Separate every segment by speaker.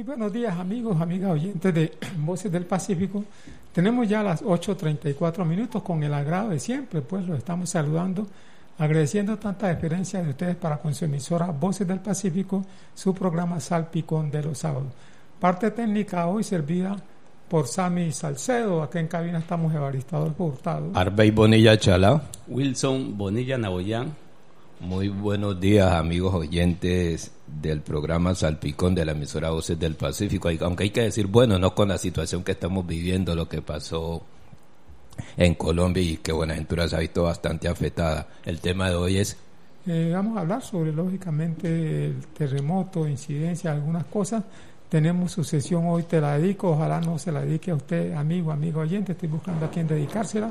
Speaker 1: buenos días amigos, amigas oyentes de Voces del Pacífico. Tenemos ya las 8:34 minutos con el agrado de siempre, pues los estamos saludando, agradeciendo tanta deferencia de ustedes para con su emisora Voces del Pacífico, su programa Salpicón de los sábados. Parte técnica hoy servida por Sammy Salcedo. Acá en cabina estamos Evaristo Adolfo Hurtado,
Speaker 2: Arbey Bonilla Chala,
Speaker 3: Wilson Bonilla Naboyán.
Speaker 2: Muy buenos días amigos oyentes del programa Salpicón de la emisora Voces del Pacífico, aunque hay que decir, bueno, no con la situación que estamos viviendo, lo que pasó en Colombia y que Buenaventura se ha visto bastante afectada. El tema de hoy es...
Speaker 1: vamos a hablar sobre, lógicamente, el terremoto, incidencia, algunas cosas. Tenemos su sesión hoy, te la dedico, ojalá no se la dedique a usted, amigo oyente, estoy buscando a quien dedicársela.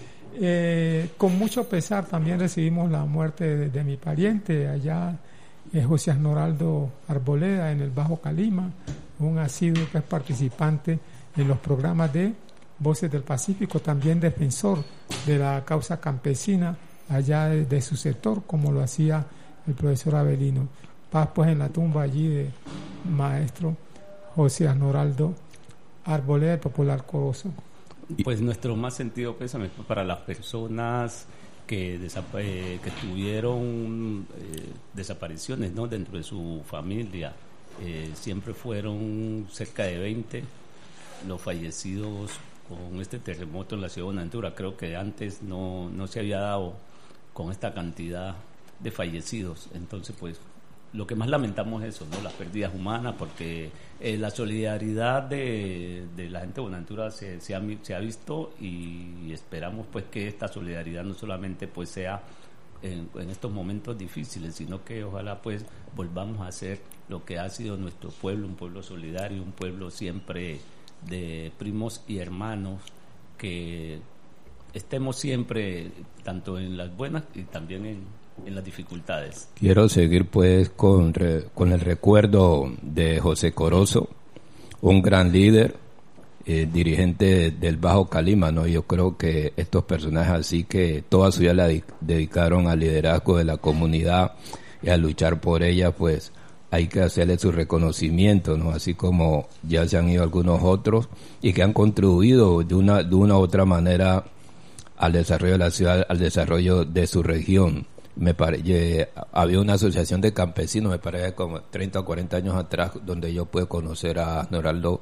Speaker 1: Con mucho pesar también recibimos la muerte de mi pariente allá, José Arnoldo Arboleda, en el Bajo Calima, un asiduo que es participante en los programas de Voces del Pacífico, también defensor de la causa campesina allá de su sector, como lo hacía el profesor Avelino. Paz pues en la tumba allí de maestro José Arnoldo Arboleda, el popular Corozo.
Speaker 3: Pues nuestro más sentido pésame para las personas que tuvieron desapariciones, ¿no?, dentro de su familia. Siempre fueron cerca de 20 los fallecidos con este terremoto en la ciudad de Buenaventura. Creo que antes no se había dado con esta cantidad de fallecidos. Entonces, pues, lo que más lamentamos es eso, ¿no?, las pérdidas humanas, porque la solidaridad de la gente de Buenaventura se ha visto, y esperamos pues que esta solidaridad no solamente pues sea en estos momentos difíciles, sino que ojalá pues volvamos a ser lo que ha sido nuestro pueblo, un pueblo solidario, un pueblo siempre de primos y hermanos, que estemos siempre tanto en las buenas y también en las dificultades.
Speaker 2: Quiero seguir pues con el recuerdo de José Corozo, un gran líder, dirigente del Bajo Calima, ¿no? Yo creo que estos personajes así que toda su vida la dedicaron al liderazgo de la comunidad y a luchar por ella, pues hay que hacerle su reconocimiento, ¿no? Así como ya se han ido algunos otros y que han contribuido de una u otra manera al desarrollo de la ciudad, al desarrollo de su región. Había una asociación de campesinos, me parece como 30 o 40 años atrás, donde yo pude conocer a Arnoldo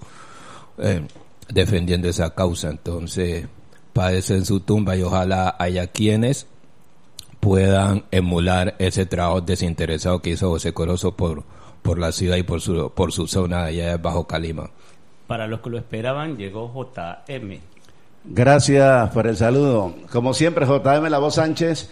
Speaker 2: defendiendo esa causa. Entonces, padece en su tumba, y ojalá haya quienes puedan emular ese trabajo desinteresado que hizo José Corozo por la ciudad y por su zona allá de Bajo Calima.
Speaker 3: Para los que lo esperaban, llegó JM.
Speaker 4: Gracias por el saludo. Como siempre, JM La Voz Sánchez,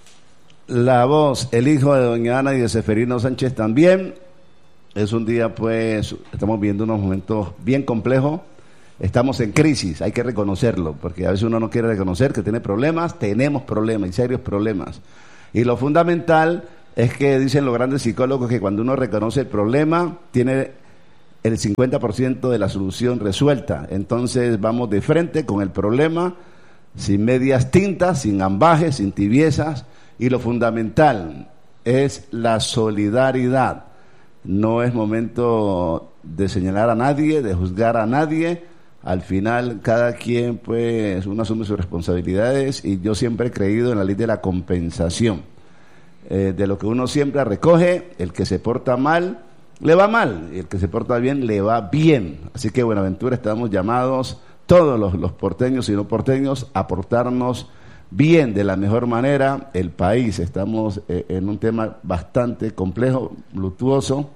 Speaker 4: la voz, el hijo de doña Ana y de Seferino Sánchez también. Es un día, pues, estamos viendo unos momentos bien complejos. Estamos en crisis, hay que reconocerlo, porque a veces uno no quiere reconocer que tiene problemas. Tenemos problemas, y serios problemas. Y lo fundamental es que dicen los grandes psicólogos que cuando uno reconoce el problema, tiene el 50% de la solución resuelta. Entonces vamos de frente con el problema, sin medias tintas, sin ambajes, sin tibiezas. Y lo fundamental es la solidaridad. No es momento de señalar a nadie, de juzgar a nadie. Al final, cada quien, pues, uno asume sus responsabilidades, y yo siempre he creído en la ley de la compensación. De lo que uno siempre recoge, el que se porta mal, le va mal, y el que se porta bien, le va bien. Así que, Buenaventura, estamos llamados, todos los porteños y no porteños, a portarnos bien, de la mejor manera. El país, estamos en un tema bastante complejo, luctuoso.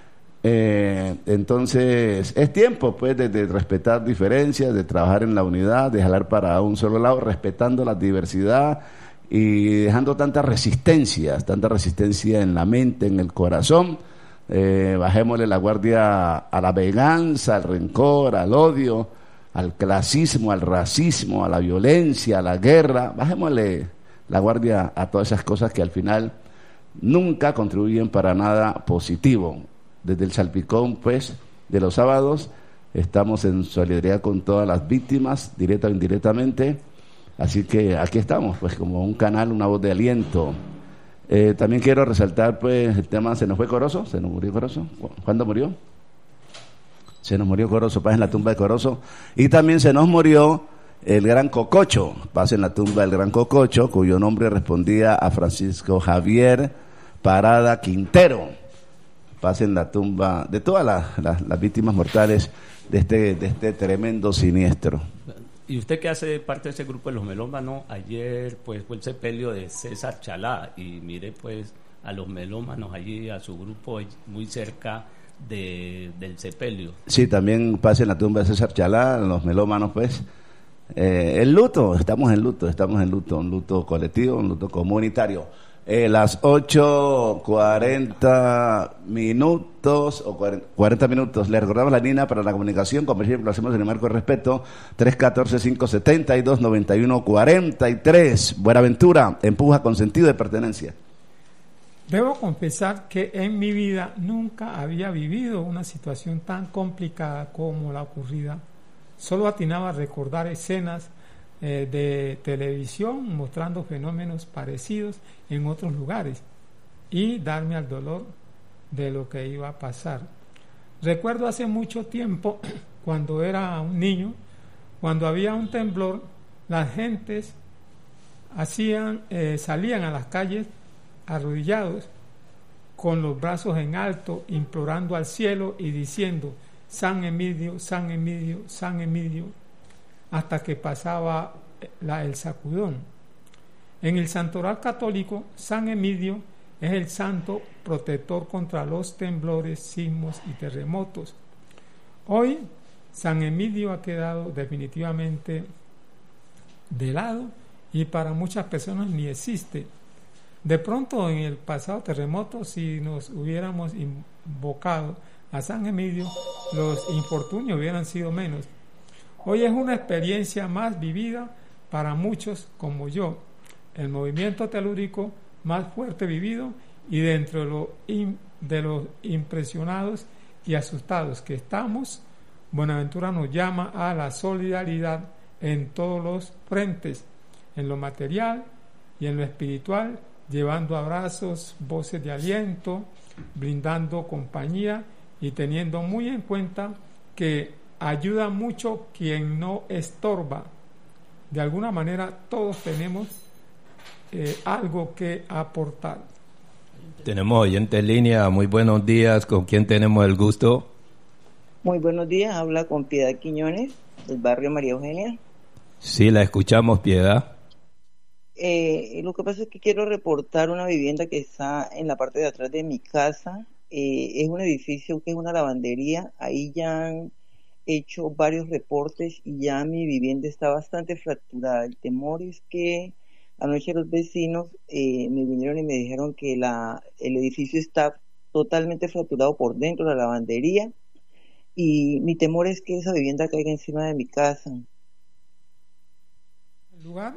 Speaker 4: Entonces es tiempo, pues, de respetar diferencias, de trabajar en la unidad, de jalar para un solo lado, respetando la diversidad y dejando tanta resistencia en la mente, en el corazón. Bajémosle la guardia a la venganza, al rencor, al odio, al clasismo, al racismo, a la violencia, a la guerra. Bajémosle la guardia a todas esas cosas que al final nunca contribuyen para nada positivo. Desde el Salpicón, pues, de los sábados, estamos en solidaridad con todas las víctimas, directa o indirectamente. Así que aquí estamos, pues, como un canal, una voz de aliento. También quiero resaltar, pues, el tema, ¿se nos fue Corozo? ¿Se nos murió Corozo? ¿Cuándo murió? Se nos murió Corozo, paz en la tumba de Corozo. Y también se nos murió el gran Cococho, paz en la tumba del gran Cococho, cuyo nombre respondía a Francisco Javier Parada Quintero. Paz en la tumba de todas las víctimas mortales de este tremendo siniestro.
Speaker 3: Y usted que hace parte de ese grupo de los melómanos, ayer pues fue el sepelio de César Chalá, y mire pues a los melómanos allí, a su grupo muy cerca del sepelio.
Speaker 4: Sí, también pasa en la tumba de César Chalá, los melómanos pues. El luto, estamos en luto, un luto colectivo, un luto comunitario. Las 8:40 minutos o 40 minutos. Le recordamos la línea para la comunicación, como siempre lo hacemos en el marco de respeto, 314-572-9143. Buenaventura, empuja con sentido de pertenencia.
Speaker 1: Debo confesar que en mi vida nunca había vivido una situación tan complicada como la ocurrida. Solo atinaba a recordar escenas de televisión mostrando fenómenos parecidos en otros lugares y darme al dolor de lo que iba a pasar. Recuerdo hace mucho tiempo, cuando era un niño, cuando había un temblor, las gentes salían a las calles arrodillados, con los brazos en alto, implorando al cielo y diciendo: San Emidio, San Emidio, San Emidio, hasta que pasaba el sacudón. En el santoral católico, San Emidio es el santo protector contra los temblores, sismos y terremotos. Hoy, San Emidio ha quedado definitivamente de lado y para muchas personas ni existe. De pronto, en el pasado terremoto, si nos hubiéramos invocado a San Emidio, los infortunios hubieran sido menos. Hoy es una experiencia más vivida para muchos como yo, el movimiento telúrico más fuerte vivido, y dentro de los impresionados y asustados que estamos, Buenaventura nos llama a la solidaridad en todos los frentes, en lo material y en lo espiritual, llevando abrazos, voces de aliento, brindando compañía y teniendo muy en cuenta que ayuda mucho quien no estorba. De alguna manera todos tenemos algo que aportar.
Speaker 2: Tenemos oyente en línea. Muy buenos días. ¿Con quién tenemos el gusto?
Speaker 5: Muy buenos días. Habla con Piedad Quiñones, del barrio María Eugenia.
Speaker 2: Sí, la escuchamos, Piedad.
Speaker 5: Lo que pasa es que quiero reportar una vivienda que está en la parte de atrás de mi casa. Es un edificio que es una lavandería. Ahí ya han hecho varios reportes y ya mi vivienda está bastante fracturada. El temor es que anoche los vecinos me vinieron y me dijeron que el edificio está totalmente fracturado por dentro, la lavandería, y mi temor es que esa vivienda caiga encima de mi casa.
Speaker 1: ¿El lugar?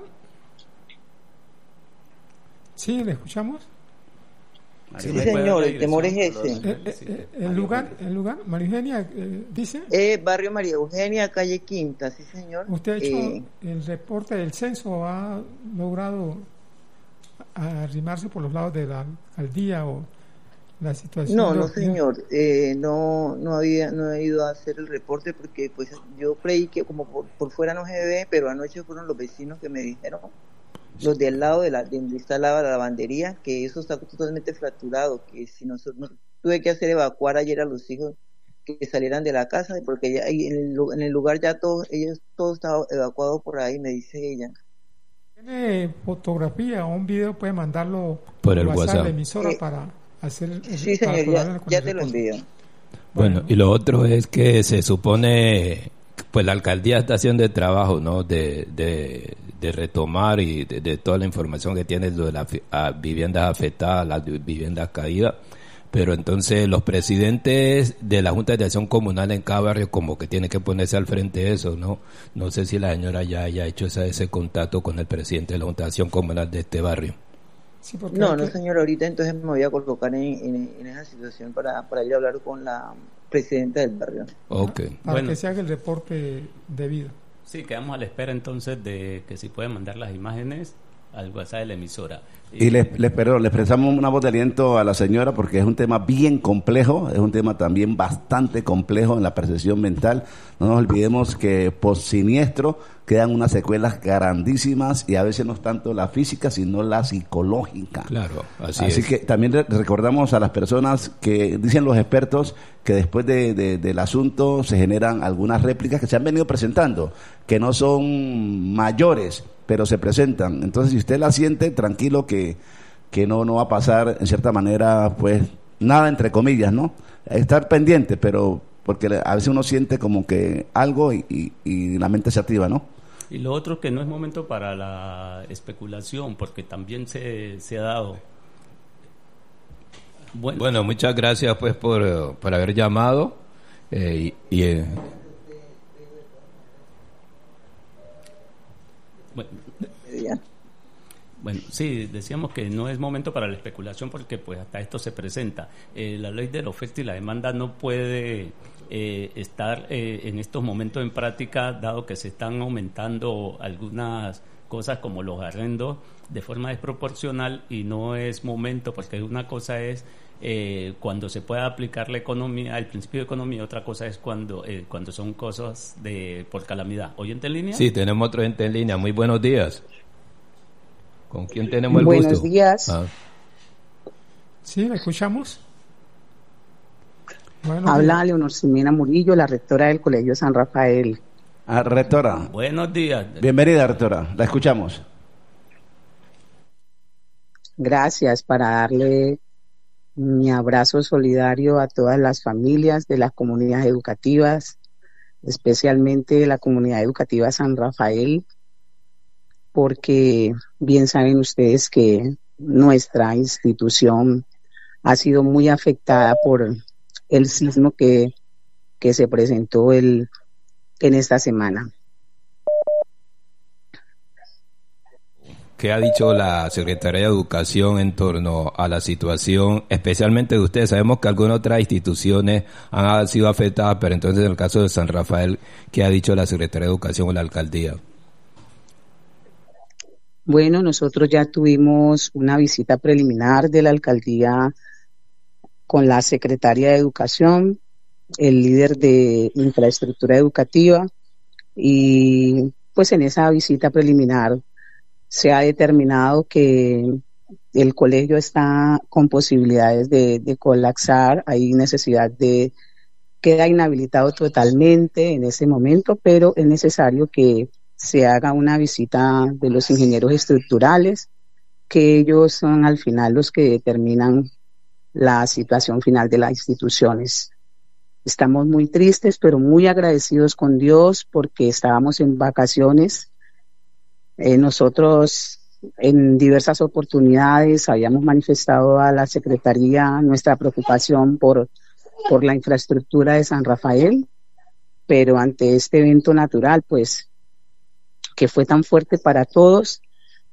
Speaker 1: Sí, ¿le escuchamos?
Speaker 5: Sí, señor, el temor es ese.
Speaker 1: El lugar, María Eugenia, dice.
Speaker 5: Barrio María Eugenia, calle Quinta, sí, señor.
Speaker 1: ¿Usted ha hecho el reporte del censo? ¿Ha logrado arrimarse por los lados de la alcaldía o la situación?
Speaker 5: No, señor. No he ido a hacer el reporte porque pues yo creí que como por fuera no se ve, pero anoche fueron los vecinos que me dijeron, los del lado de donde está la lavandería, que eso está totalmente fracturado, que si nosotros tuve que hacer evacuar ayer a los hijos que salieran de la casa, porque ya en el lugar ya todo estaba evacuado por ahí, me dice ella.
Speaker 1: ¿Tiene fotografía o un video? Puede mandarlo
Speaker 2: por el WhatsApp
Speaker 1: de la emisora para hacer
Speaker 5: sí, señor, ya te lo envío.
Speaker 2: Bueno, y lo otro es que se supone, pues la alcaldía está haciendo el trabajo, ¿no? De retomar y de toda la información que tiene de las viviendas afectadas, las viviendas caídas, pero entonces los presidentes de la Junta de Acción Comunal en cada barrio como que tienen que ponerse al frente de eso, ¿no? No sé si la señora ya haya hecho ese contacto con el presidente de la Junta de Acción Comunal de este barrio.
Speaker 1: Sí,
Speaker 5: no, señor, ahorita entonces me voy a colocar en esa situación para ir a hablar con la presidenta del barrio.
Speaker 2: Okay.
Speaker 1: Para que se haga el reporte debido.
Speaker 3: Sí, quedamos a la espera entonces de que si pueden mandar las imágenes al WhatsApp de la emisora.
Speaker 4: Y le prestamos una voz de aliento a la señora porque es un tema bien complejo, es un tema también bastante complejo en la percepción mental. No nos olvidemos que post siniestro quedan unas secuelas grandísimas y a veces no es tanto la física sino la psicológica.
Speaker 2: Claro, así
Speaker 4: es. Que también recordamos a las personas que dicen los expertos que después del asunto se generan algunas réplicas que se han venido presentando, que no son mayores, pero se presentan. Entonces, si usted la siente, tranquilo que no va a pasar, en cierta manera, pues, nada entre comillas, ¿no? Estar pendiente, pero porque a veces uno siente como que algo y la mente se activa, ¿no?
Speaker 3: Y lo otro que no es momento para la especulación, porque también se ha dado.
Speaker 2: Bueno, muchas gracias pues por haber llamado
Speaker 3: Bueno, sí, decíamos que no es momento para la especulación porque pues hasta esto se presenta. La ley de la oferta y la demanda no puede estar en estos momentos en práctica, dado que se están aumentando algunas cosas como los arrendos de forma desproporcional, y no es momento, porque una cosa es cuando se pueda aplicar la economía, el principio de economía, otra cosa es cuando son cosas por calamidad. ¿Oyente en línea?
Speaker 2: Sí, tenemos otro gente en línea. Muy buenos días. ¿Con quién tenemos el gusto?
Speaker 6: Buenos días.
Speaker 1: Sí, ¿la escuchamos? Bueno,
Speaker 6: habla Leonor Ximena Murillo, la rectora del Colegio San Rafael.
Speaker 4: Rectora.
Speaker 3: Buenos días.
Speaker 4: Bienvenida, rectora. La escuchamos.
Speaker 6: Gracias, para darle mi abrazo solidario a todas las familias de las comunidades educativas, especialmente la comunidad educativa San Rafael, porque bien saben ustedes que nuestra institución ha sido muy afectada por el sismo que se presentó en esta semana.
Speaker 2: ¿Qué ha dicho la Secretaría de Educación en torno a la situación, especialmente de ustedes? Sabemos que algunas otras instituciones han sido afectadas, pero entonces en el caso de San Rafael, ¿qué ha dicho la Secretaría de Educación o la Alcaldía?
Speaker 6: Bueno, nosotros ya tuvimos una visita preliminar de la Alcaldía con la Secretaria de Educación, el líder de infraestructura educativa, y pues en esa visita preliminar se ha determinado que el colegio está con posibilidades de colapsar, hay necesidad queda inhabilitado totalmente en ese momento, pero es necesario que se haga una visita de los ingenieros estructurales, que ellos son al final los que determinan la situación final de las instituciones. Estamos muy tristes, pero muy agradecidos con Dios porque estábamos en vacaciones. Nosotros en diversas oportunidades habíamos manifestado a la Secretaría nuestra preocupación por la infraestructura de San Rafael, pero ante este evento natural, pues, que fue tan fuerte para todos,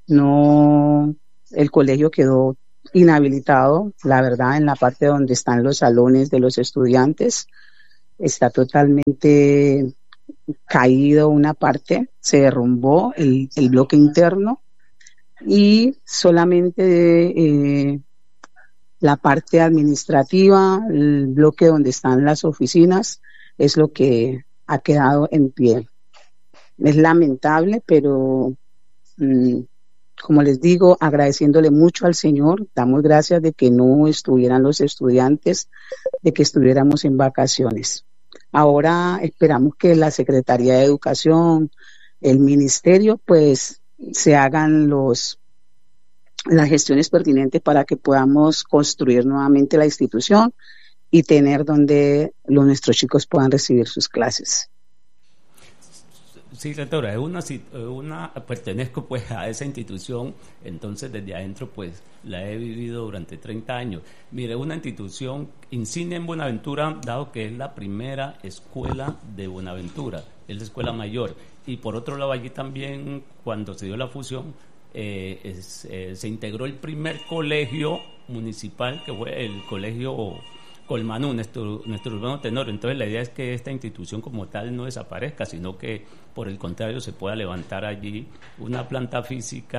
Speaker 6: el colegio quedó inhabilitado, la verdad, en la parte donde están los salones de los estudiantes, está totalmente caído una parte, se derrumbó el bloque interno y solamente la parte administrativa, el bloque donde están las oficinas, es lo que ha quedado en pie. Es lamentable, pero como les digo, agradeciéndole mucho al Señor, damos gracias de que no estuvieran los estudiantes, de que estuviéramos en vacaciones. Ahora esperamos que la Secretaría de Educación, el Ministerio, pues se hagan las gestiones pertinentes para que podamos construir nuevamente la institución y tener donde nuestros chicos puedan recibir sus clases.
Speaker 3: Sí, rectora, pertenezco pues a esa institución, entonces desde adentro pues la he vivido durante 30 años. Mire, una institución insignia en Buenaventura, dado que es la primera escuela de Buenaventura, es la escuela mayor, y por otro lado allí también cuando se dio la fusión se integró el primer colegio municipal, que fue el colegio Colmanú, nuestro urbano Tenorio. Entonces la idea es que esta institución como tal no desaparezca, sino que por el contrario se pueda levantar allí una planta física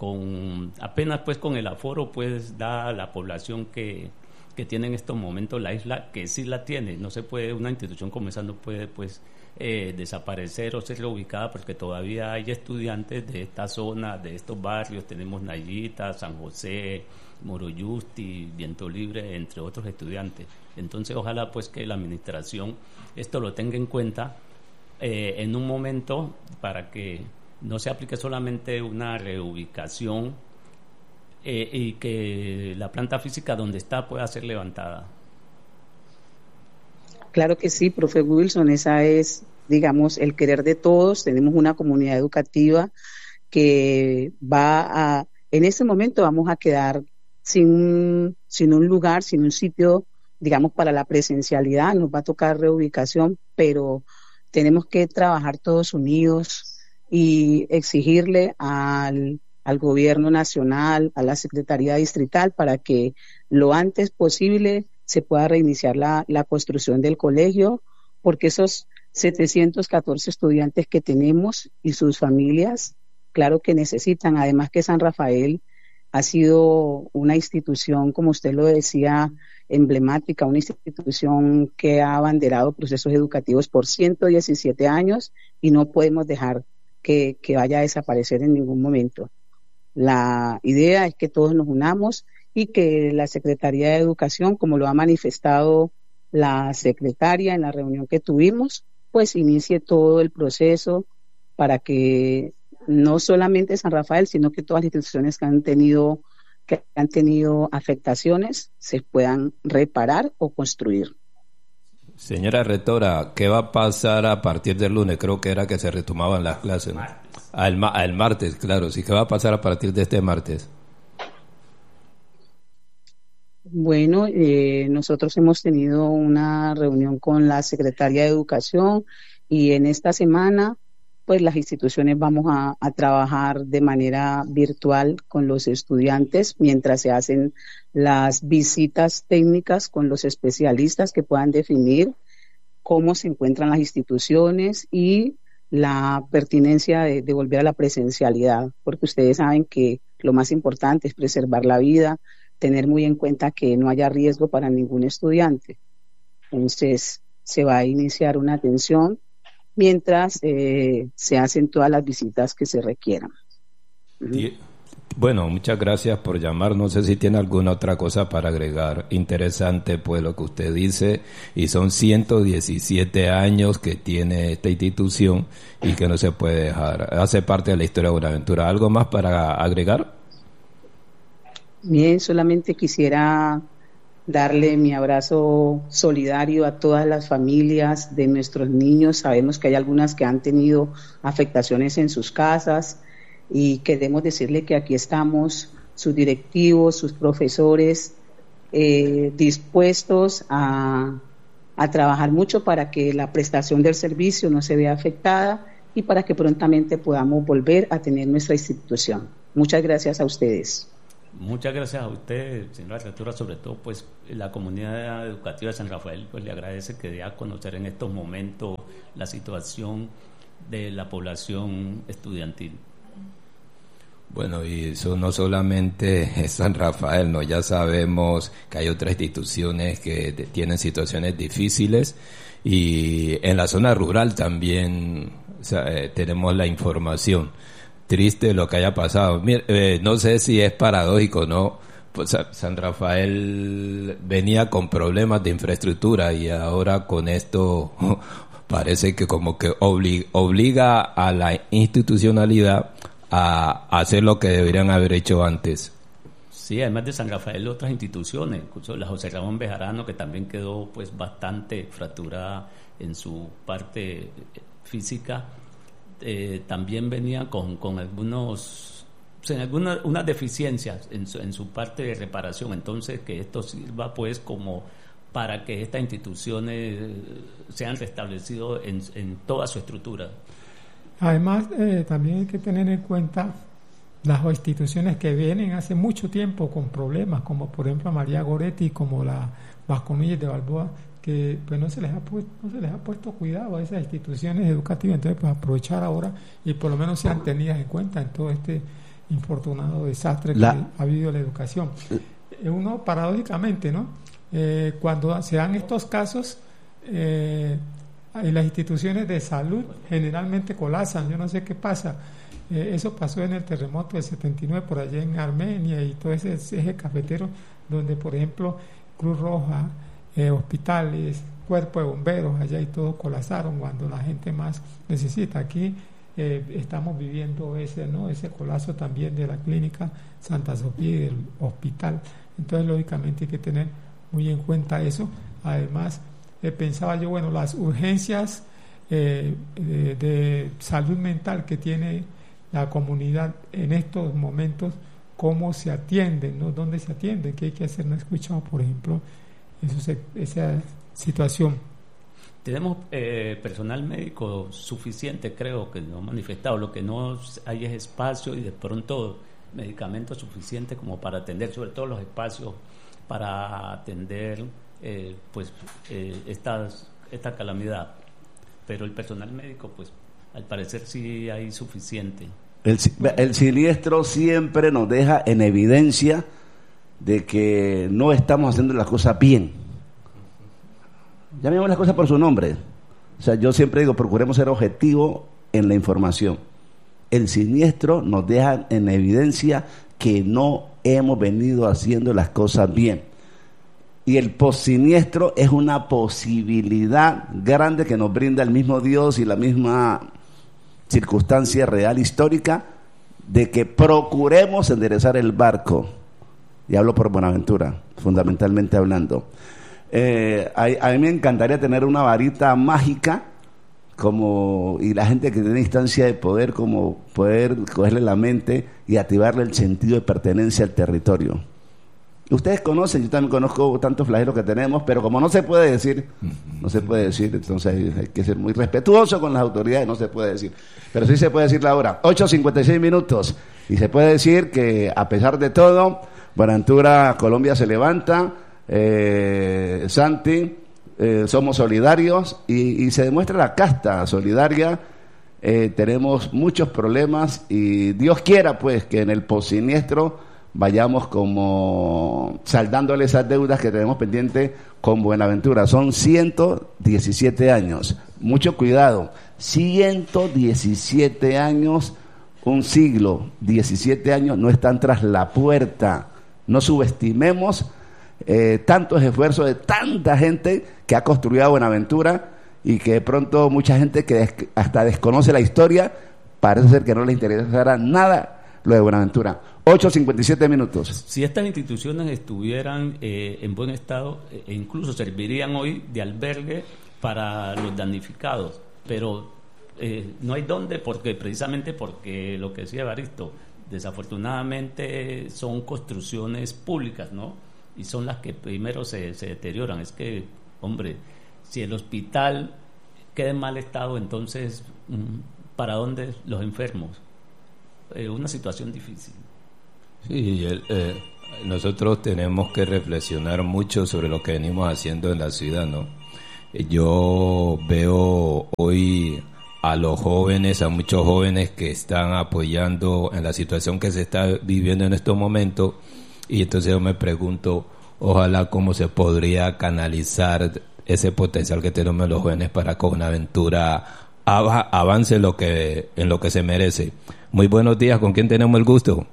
Speaker 3: apenas pues con el aforo pues da la población que tiene en estos momentos la isla, que sí la tiene. No se puede, una institución como esa no puede pues desaparecer o ser reubicada, porque todavía hay estudiantes de esta zona, de estos barrios. Tenemos Nayita, San José, Moroyusti, Viento Libre, entre otros estudiantes. Entonces ojalá pues que la administración esto lo tenga en cuenta en un momento, para que no se aplique solamente una reubicación y que la planta física donde está pueda ser levantada.
Speaker 6: Claro que sí, profe Wilson, esa es, digamos, el querer de todos. Tenemos una comunidad educativa que en este momento vamos a quedar sin un lugar, sin un sitio, digamos, para la presencialidad. Nos va a tocar reubicación, pero tenemos que trabajar todos unidos y exigirle al gobierno nacional, a la Secretaría Distrital, para que lo antes posible se pueda reiniciar la construcción del colegio, porque esos 714 estudiantes que tenemos y sus familias, claro que necesitan. Además que San Rafael ha sido una institución, como usted lo decía, emblemática, una institución que ha abanderado procesos educativos por 117 años y no podemos dejar que vaya a desaparecer en ningún momento. La idea es que todos nos unamos y que la Secretaría de Educación, como lo ha manifestado la secretaria en la reunión que tuvimos, pues inicie todo el proceso para que no solamente San Rafael, sino que todas las instituciones que han tenido afectaciones se puedan reparar o construir.
Speaker 2: Señora rectora, ¿qué va a pasar a partir del lunes? Creo que era que se retomaban las clases, ¿no? El martes, claro, sí. ¿Qué va a pasar a partir de este martes?
Speaker 6: Bueno, nosotros hemos tenido una reunión con la Secretaría de Educación y en esta semana pues las instituciones vamos a trabajar de manera virtual con los estudiantes mientras se hacen las visitas técnicas con los especialistas que puedan definir cómo se encuentran las instituciones y la pertinencia de volver a la presencialidad, porque ustedes saben que lo más importante es preservar la vida, tener muy en cuenta que no haya riesgo para ningún estudiante. Entonces se va a iniciar una atención mientras se hacen todas las visitas que se requieran.
Speaker 2: Bueno, muchas gracias por llamar. No sé si tiene alguna otra cosa para agregar. Interesante pues lo que usted dice, y son 117 años que tiene esta institución y que no se puede dejar. Hace parte de la historia de Buenaventura. ¿Algo más para agregar?
Speaker 6: Bien, solamente quisiera darle mi abrazo solidario a todas las familias de nuestros niños. Sabemos que hay algunas que han tenido afectaciones en sus casas y queremos decirle que aquí estamos, sus directivos, sus profesores, dispuestos a trabajar mucho para que la prestación del servicio no se vea afectada y para que prontamente podamos volver a tener nuestra institución. Muchas gracias a ustedes.
Speaker 3: Muchas gracias a usted, señora rectora. Sobre todo pues la comunidad educativa de San Rafael pues le agradece que dé a conocer en estos momentos la situación de la población estudiantil.
Speaker 2: Bueno, y eso no solamente es San Rafael, ¿no? Ya sabemos que hay otras instituciones que tienen situaciones difíciles, y en la zona rural también tenemos la información. Triste lo que haya pasado. No sé si es paradójico, ¿no? Pues San Rafael venía con problemas de infraestructura y ahora con esto parece que como que obliga a la institucionalidad a hacer lo que deberían haber hecho antes.
Speaker 3: Sí, además de San Rafael, otras instituciones, incluso la José Ramón Bejarano, que también quedó pues bastante fracturada en su parte física, también venía con unas deficiencias en su parte de reparación. Entonces que esto sirva pues como para que estas instituciones sean restablecidas en toda su estructura.
Speaker 1: Además, también hay que tener en cuenta las instituciones que vienen hace mucho tiempo con problemas, como por ejemplo María Goretti, como la Vasconillas de Balboa, que pues no se les ha puesto cuidado a esas instituciones educativas. Entonces pues aprovechar ahora y por lo menos sean tenidas en cuenta en todo este infortunado desastre que ha habido en la educación. Uno, paradójicamente, ¿no? Cuando se dan estos casos, las instituciones de salud generalmente colapsan. Yo no sé qué pasa. Eso pasó en el terremoto del 79 por allá en Armenia y todo ese eje cafetero, donde, por ejemplo, Cruz Roja, hospitales, cuerpo de bomberos allá y todo colapsaron cuando la gente más necesita. Aquí estamos viviendo ese colapso también de la clínica Santa Sofía y del hospital. Entonces, lógicamente, hay que tener muy en cuenta eso. Además, pensaba yo, bueno, las urgencias de salud mental que tiene la comunidad en estos momentos, cómo se atienden, ¿no? ¿Dónde se atienden? ¿Qué hay que hacer? No he escuchado, por ejemplo, esa situación.
Speaker 3: Tenemos personal médico suficiente, creo que nos han manifestado. Lo que no hay es espacio y de pronto medicamentos suficientes como para atender, sobre todo los espacios para atender esta calamidad. Pero el personal médico, pues, al parecer sí hay suficiente.
Speaker 4: El siniestro siempre nos deja en evidencia de que no estamos haciendo las cosas bien. Llamemos las cosas por su nombre. O sea, yo siempre digo, procuremos ser objetivos en la información. El siniestro nos deja en evidencia que no hemos venido haciendo las cosas bien. Y el postsiniestro es una posibilidad grande que nos brinda el mismo Dios y la misma circunstancia real histórica de que procuremos enderezar el barco. Y hablo por Buenaventura, fundamentalmente hablando. A mí me encantaría tener una varita mágica y la gente que tiene instancia de poder, como poder cogerle la mente y activarle el sentido de pertenencia al territorio. Ustedes conocen, yo también conozco tantos flagelos que tenemos, pero como no se puede decir, entonces hay que ser muy respetuoso con las autoridades, no se puede decir. Pero sí se puede decir la hora, 8:56 minutos, y se puede decir que a pesar de todo, Buenaventura, Colombia se levanta, Santi, somos solidarios y se demuestra la casta solidaria. Tenemos muchos problemas y Dios quiera pues que en el postsiniestro vayamos como saldándole esas deudas que tenemos pendientes con Buenaventura. Son 117 años, mucho cuidado, 117 años, un siglo, 17 años no están tras la puerta. No subestimemos tantos esfuerzos de tanta gente que ha construido Buenaventura y que de pronto mucha gente que hasta desconoce la historia, parece ser que no le interesará nada lo de Buenaventura. 8:57 minutos.
Speaker 3: Si estas instituciones estuvieran en buen estado, incluso servirían hoy de albergue para los damnificados, pero no hay dónde, precisamente porque lo que decía Evaristo, desafortunadamente son construcciones públicas, ¿no? Y son las que primero se deterioran. Es que, hombre, si el hospital queda en mal estado, entonces, ¿para dónde los enfermos? Una situación difícil.
Speaker 2: Sí, nosotros tenemos que reflexionar mucho sobre lo que venimos haciendo en la ciudad, ¿no? Yo veo hoy a los jóvenes, a muchos jóvenes que están apoyando en la situación que se está viviendo en estos momentos, y entonces yo me pregunto, ojalá cómo se podría canalizar ese potencial que tenemos los jóvenes para que Buenaventura avance en lo que se merece. Muy buenos días, ¿con quién tenemos el gusto?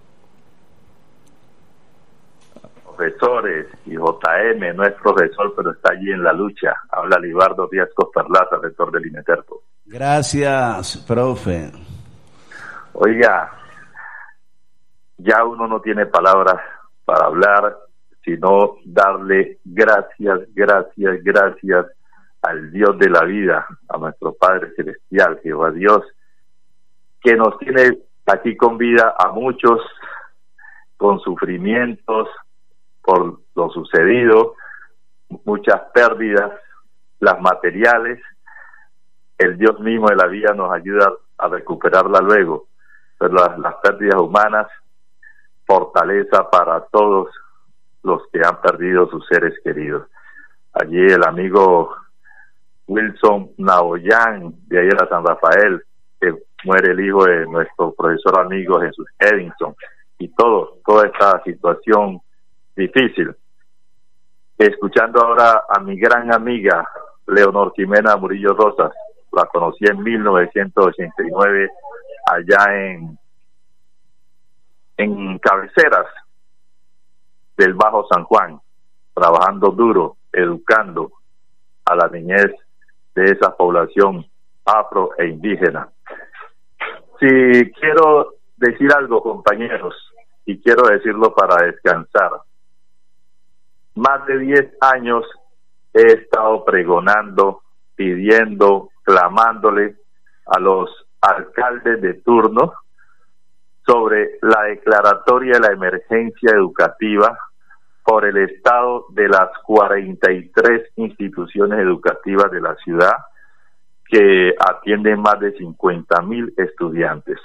Speaker 7: Profesores, y JM no es profesor, pero está allí en la lucha. Habla Libardo Díaz Costerlaza, rector del INETERPO.
Speaker 4: Gracias, profe.
Speaker 7: Oiga, ya uno no tiene palabras para hablar, sino darle gracias al Dios de la vida, a nuestro Padre Celestial, Jehová Dios, que nos tiene aquí con vida a muchos, con sufrimientos por lo sucedido, muchas pérdidas, las materiales. El Dios mismo de la vida nos ayuda a recuperarla luego, pero las pérdidas humanas, fortaleza para todos los que han perdido sus seres queridos. Allí el amigo Wilson Naoyán, de ahí de la San Rafael, que muere el hijo de nuestro profesor amigo Jesús Edinson, y toda esta situación difícil. Escuchando ahora a mi gran amiga Leonor Ximena Murillo Rosas, la conocí en 1989 allá en Cabeceras del Bajo San Juan, trabajando duro, educando a la niñez de esa población afro e indígena. Si quiero decir algo, compañeros, y quiero decirlo para descansar, más de 10 años he estado pregonando, pidiendo, clamándole a los alcaldes de turno sobre la declaratoria de la emergencia educativa por el estado de las 43 instituciones educativas de la ciudad que atienden más de 50,000 estudiantes.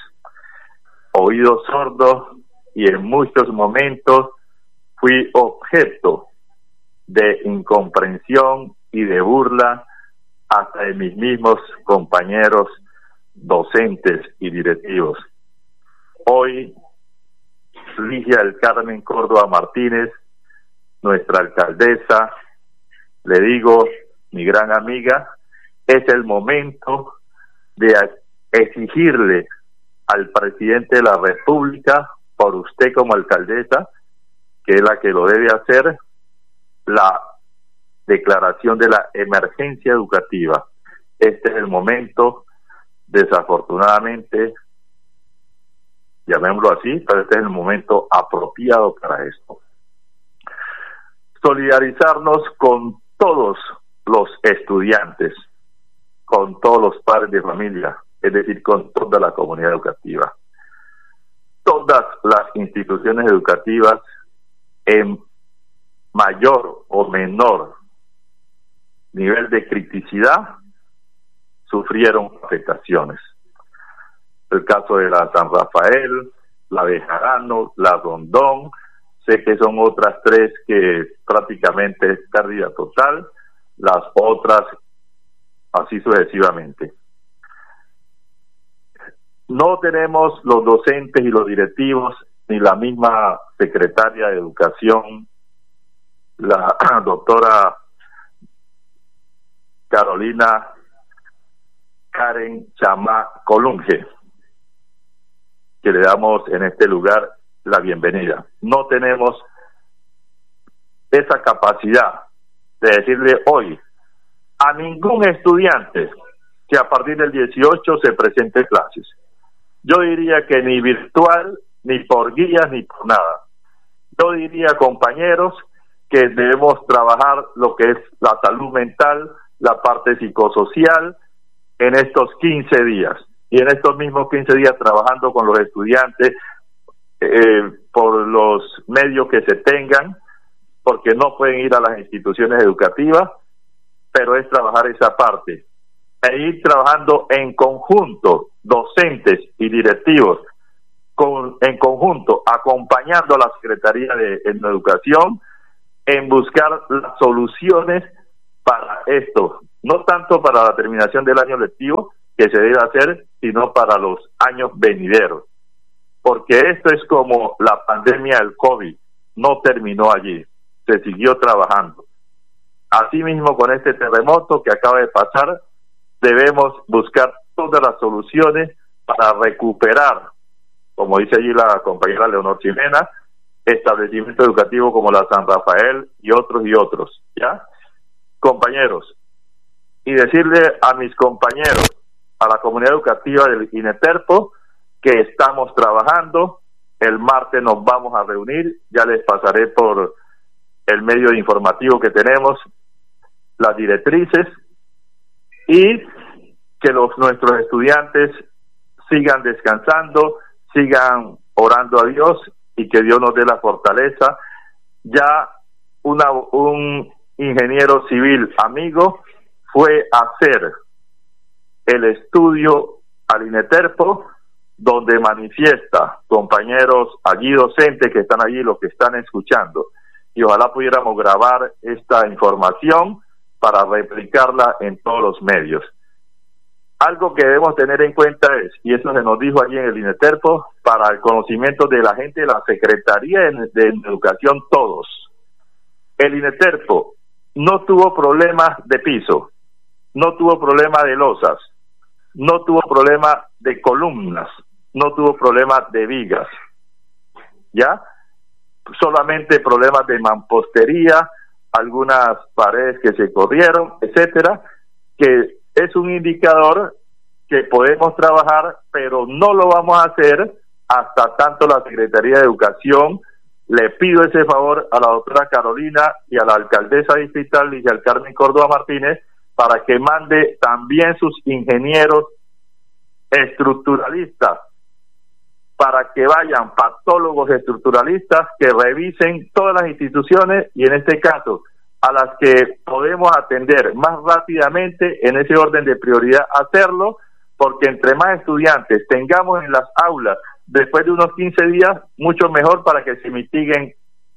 Speaker 7: Oídos sordos, y en muchos momentos fui objeto de incomprensión y de burla hasta de mis mismos compañeros docentes y directivos. Hoy, Ligia del Carmen Córdoba Martínez, nuestra alcaldesa, le digo, mi gran amiga, es el momento de exigirle al presidente de la República, por usted como alcaldesa, que es la que lo debe hacer, la declaración de la emergencia educativa. Este es el momento, desafortunadamente, llamémoslo así, pero este es el momento apropiado para esto. Solidarizarnos con todos los estudiantes, con todos los padres de familia, es decir, con toda la comunidad educativa. Todas las instituciones educativas, en mayor o menor nivel de criticidad, sufrieron afectaciones. El caso de la San Rafael, la Bejarano, la Rondón, sé que son otras 3 que prácticamente es pérdida total, las otras así sucesivamente. No tenemos los docentes y los directivos, ni la misma secretaria de Educación, la doctora Carolina Karen Chamá Colunge, que le damos en este lugar la bienvenida. No tenemos esa capacidad de decirle hoy a ningún estudiante que a partir del 18 se presente clases. Yo diría que ni virtual, ni por guías, ni por nada. Yo diría, compañeros, que debemos trabajar lo que es la salud mental, la parte psicosocial, en estos 15 días. Y en estos mismos 15 días trabajando con los estudiantes por los medios que se tengan, porque no pueden ir a las instituciones educativas, pero es trabajar esa parte. E ir trabajando en conjunto, docentes y directivos, en conjunto, acompañando a la Secretaría de Educación en buscar las soluciones para esto, no tanto para la terminación del año lectivo, que se debe hacer, sino para los años venideros, porque esto es como la pandemia del COVID, no terminó allí, se siguió trabajando. Asimismo, con este terremoto que acaba de pasar, debemos buscar todas las soluciones para recuperar, como dice allí la compañera Leonor Ximena, establecimientos educativos como la San Rafael y otros, ¿ya? Compañeros, y decirle a mis compañeros, a la comunidad educativa del INETERPO, que estamos trabajando. El martes nos vamos a reunir, ya les pasaré por el medio informativo que tenemos las directrices, y que nuestros estudiantes sigan descansando, sigan orando a Dios, y que Dios nos dé la fortaleza. Ya un ingeniero civil amigo fue a hacer el estudio al INETERPO, donde manifiesta, compañeros allí docentes que están allí, los que están escuchando, y ojalá pudiéramos grabar esta información para replicarla en todos los medios. algo que debemos tener en cuenta es, y eso se nos dijo allí en el INETERPO, para el conocimiento de la gente de la Secretaría de Educación, todos. El INETERPO no tuvo problemas de piso, no tuvo problema de losas, no tuvo problema de columnas, no tuvo problema de vigas, ¿ya? Solamente problemas de mampostería, algunas paredes que se corrieron, etcétera, que es un indicador que podemos trabajar, pero no lo vamos a hacer hasta tanto la Secretaría de Educación. Le pido ese favor a la doctora Carolina y a la alcaldesa distrital, Ligia Carmen Córdoba Martínez, para que mande también sus ingenieros estructuralistas, para que vayan patólogos estructuralistas que revisen todas las instituciones y en este caso a las que podemos atender más rápidamente en ese orden de prioridad hacerlo, porque entre más estudiantes tengamos en las aulas después de unos 15 días, mucho mejor para que se mitiguen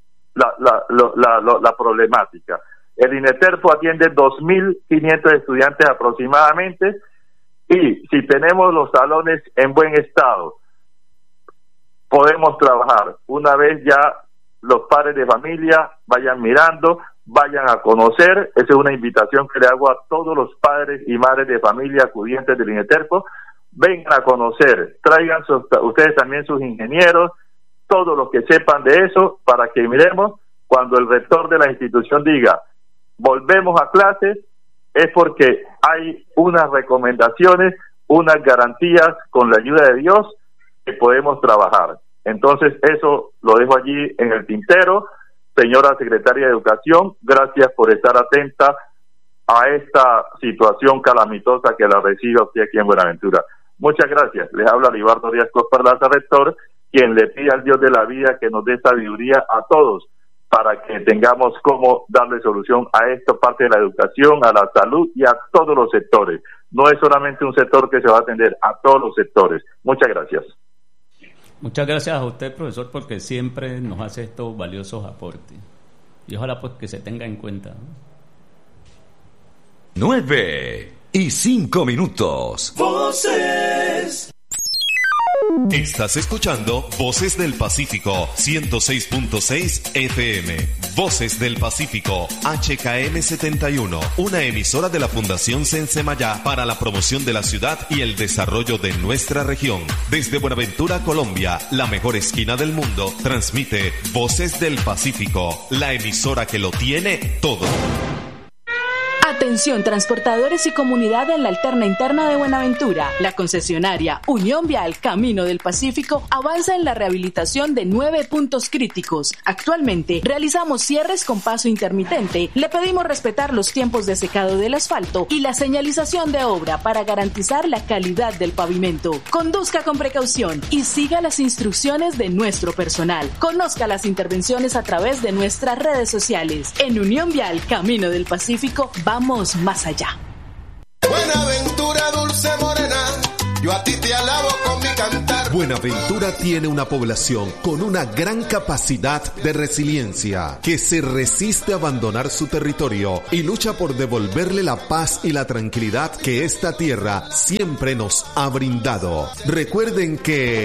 Speaker 7: la problemática. El INETERPO atiende 2.500 estudiantes aproximadamente y si tenemos los salones en buen estado, podemos trabajar. Una vez ya los padres de familia vayan mirando, vayan a conocer, esa es una invitación que le hago a todos los padres y madres de familia acudientes del INETERPO, vengan a conocer, traigan ustedes también sus ingenieros, todos los que sepan de eso, para que miremos, cuando el rector de la institución diga, volvemos a clases, es porque hay unas recomendaciones, unas garantías con la ayuda de Dios que podemos trabajar. Entonces eso lo dejo allí en el tintero. Señora Secretaria de Educación, gracias por estar atenta a esta situación calamitosa que la recibe usted aquí en Buenaventura. Muchas gracias. Les habla Libardo Díaz Cosperlaza, rector, quien le pide al Dios de la vida que nos dé sabiduría a todos para que tengamos cómo darle solución a esta parte de la educación, a la salud y a todos los sectores. No es solamente un sector que se va a atender, a todos los sectores. Muchas gracias.
Speaker 3: Muchas gracias a usted, profesor, porque siempre nos hace estos valiosos aportes. Y ojalá pues que se tenga en cuenta, ¿no?
Speaker 8: 9:05.
Speaker 9: Voces.
Speaker 8: Estás escuchando Voces del Pacífico 106.6 FM. Voces del Pacífico HKM 71, una emisora de la Fundación Sensemayá para la promoción de la ciudad y el desarrollo de nuestra región. Desde Buenaventura, Colombia, la mejor esquina del mundo, transmite Voces del Pacífico, la emisora que lo tiene todo.
Speaker 10: Atención transportadores y comunidad en la alterna interna de Buenaventura. La concesionaria Unión Vial Camino del Pacífico avanza en la rehabilitación de 9 puntos críticos. Actualmente realizamos cierres con paso intermitente. Le pedimos respetar los tiempos de secado del asfalto y la señalización de obra para garantizar la calidad del pavimento. Conduzca con precaución y siga las instrucciones de nuestro personal. Conozca las intervenciones a través de nuestras redes sociales. En Unión Vial Camino del Pacífico vamos más allá.
Speaker 9: Buenaventura, dulce morena, yo a ti te alabo con mi cantar.
Speaker 8: Buenaventura tiene una población con una gran capacidad de resiliencia, que se resiste a abandonar su territorio y lucha por devolverle la paz y la tranquilidad que esta tierra siempre nos ha brindado. Recuerden que